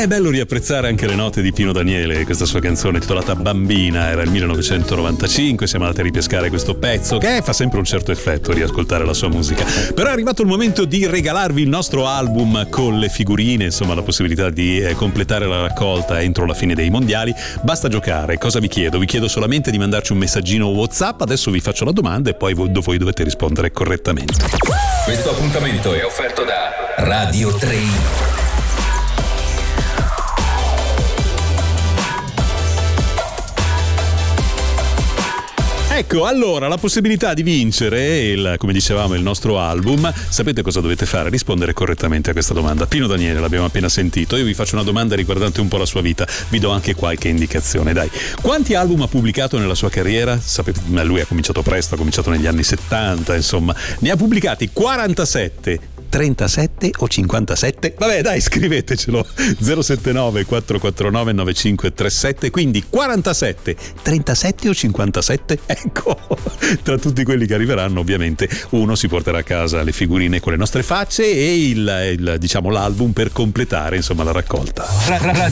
È bello riapprezzare anche le note di Pino Daniele, questa sua canzone titolata Bambina, era il 1995, siamo andati a ripescare questo pezzo che fa sempre un certo effetto riascoltare la sua musica. Però è arrivato il momento di regalarvi il nostro album con le figurine, insomma la possibilità di completare la raccolta entro la fine dei mondiali. Basta giocare, cosa vi chiedo? Vi chiedo solamente di mandarci un messaggino WhatsApp, adesso vi faccio la domanda e poi voi dovete rispondere correttamente. Questo appuntamento è offerto da Radio 3. Ecco, allora, la possibilità di vincere come dicevamo, il nostro album. Sapete cosa dovete fare? Rispondere correttamente a questa domanda. Pino Daniele, l'abbiamo appena sentito. Io vi faccio una domanda riguardante un po' la sua vita. Vi do anche qualche indicazione, dai. Quanti album ha pubblicato nella sua carriera? Sapete, lui ha cominciato presto, ha cominciato negli anni 70, insomma. Ne ha pubblicati 47. 37 o 57? Vabbè, dai, scrivetecelo. 079 449 9537. Quindi 47, 37 o 57? Ecco, tra tutti quelli che arriveranno ovviamente uno si porterà a casa le figurine con le nostre facce e diciamo l'album per completare insomma la raccolta.